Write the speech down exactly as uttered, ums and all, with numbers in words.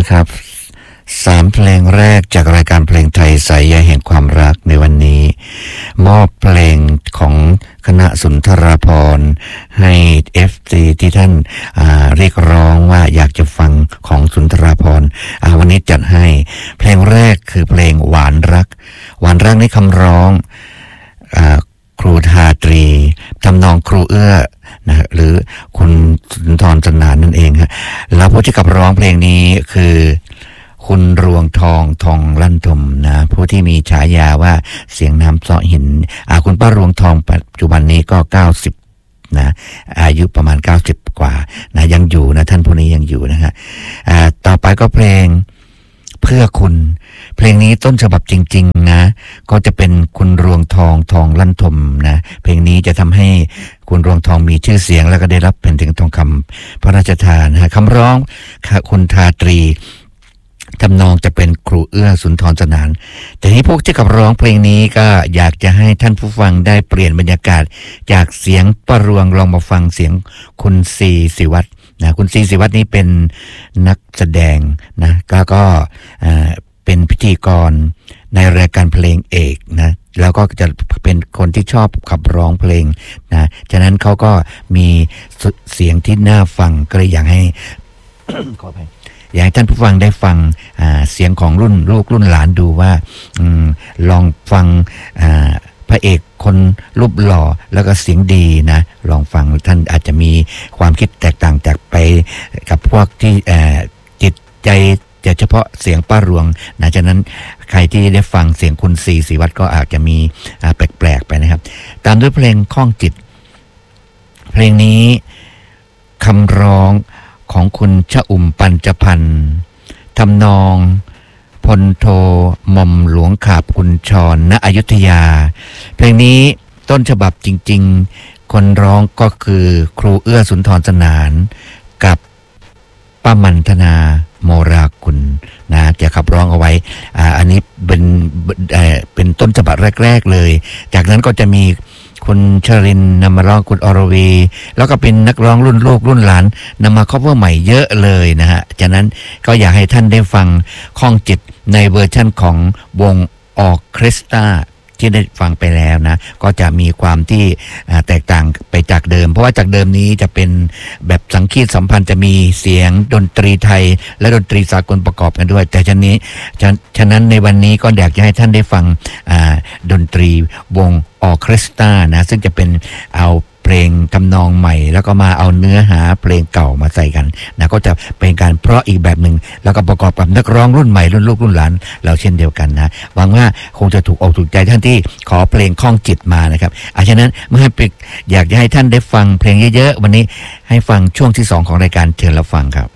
ละครับสามเพลงแรกจากรายการเพลงไทยสายใยแห่งความรักในวันนี้มอบเพลงของคณะสุนทรภรณ์ให้ เอฟ ซี ที่ท่านเรียกร้องว่าอยากจะฟังของสุนทรภรณ์วันนี้จัดให้เพลงแรกคือเพลงหวานรักหวานรักในคำร้องครูทาตรีทำนองครูเอื้อนะหรือคุณสุนทรสนานนั่นเองฮะแล้วผู้ที่ขับร้องเพลงนี้คือคุณรวงทองทองลั่นทมนะผู้ที่มีฉายาว่าเสียงน้ำเสาะหินอ่าคุณป้ารวงทองปัจจุบันนี้ก็เก้าสิบนะอายุประมาณเก้าสิบกว่านะยังอยู่นะท่านผู้นี้ยังอยู่นะฮะอ่าต่อไปก็เพลงเพื่อคุณเพลงนี้ต้นฉบับจริงๆนะก็จะเป็นคุณรวงทองทองลั่นทมนะเพลงนี้จะทำให้คุณรวงทองมีชื่อเสียงแล้วก็ได้รับเป็นถึงทองคำพระราชทานนะคำร้องคุณทาตรีทำนองจะเป็นครูเอื้อสุนทรสนานแต่ที่พวกที่ขับร้องเพลงนี้ก็อยากจะให้ท่านผู้ฟังได้เปลี่ยนบรรยากาศจากเสียงประรวงลองมาฟังเสียงคุณซีศิวัตรนะคุณซีศิวัตรนี้เป็นนักแสดงนะก็ก็เป็นพิธีกรในรายการเพลงเอกนะแล้วก็จะเป็นคนที่ชอบขับร้องเพลงนะฉะนั้นเขาก็มีเสียงที่น่าฟังก็เลยอยากให้ ขออภัยอยากให้ท่านผู้ฟังได้ฟังเสียงของรุ่นลูกรุ่นหลานดูว่าอลองฟังพระเอกคนรูปหล่อแล้วก็เสียงดีนะลองฟังท่านอาจจะมีความคิดแตกต่างจากไปกับพวกที่จิตใจจะเฉพาะเสียงป้ารวงนะฉะนั้นใครที่ได้ฟังเสียงคุณศรีศิวัตรก็อาจจะมีแปลกๆไปนะครับตามด้วยเพลงข้องจิตเพลงนี้คำร้องของคุณชอุ่มปัญจพันธ์ทำนองพลโทหม่อมหลวงขาบกุญชรณอยุธยาเพลงนี้ต้นฉบับจริงๆคนร้องก็คือครูเอื้อสุนทรสนานกับป้ามันธนาโมรากุลนะจะขับร้องเอาไว้อ่าอันนี้เป็นเอ่อเป็นต้นฉบับแรกๆเลยจากนั้นก็จะมีคุณชรินนำมาร้องคุณอรวีแล้วก็เป็นนักร้องรุ่นลูกรุ่นหลานนำมาคัฟเวอร์ใหม่เยอะเลยนะฮะจากนั้นก็อยากให้ท่านได้ฟังข้องจิตในเวอร์ชั่นของวงออเคสตราที่ได้ฟังไปแล้วนะก็จะมีความที่แตกต่างไปจากเดิมเพราะว่าจากเดิมนี้จะเป็นแบบสังคีตสัมพันธ์จะมีเสียงดนตรีไทยและดนตรีสากลประกอบกันด้วยแต่ฉะนี้ฉะนั้นในวันนี้ก็อยากจะให้ท่านได้ฟังดนตรีวงออเคสตรานะซึ่งจะเป็นเอาเพลงทำนองใหม่แล้วก็มาเอาเนื้อหาเพลงเก่ามาใส่กันนะก็จะเป็นการเพราะอีกแบบหนึ่งแล้วก็ประกอบกับนักร้องรุ่นใหม่รุ่นลูกรุ่นหลานเราเช่นเดียวกันนะหวังว่าคงจะถูกอกถูกใจท่านที่ขอเพลงข้องจิตมานะครับฉะนั้นเมื่ออยากจะให้ท่านได้ฟังเพลงเยอะๆวันนี้ให้ฟังช่วงที่สองของรายการเชิญรับฟังครับ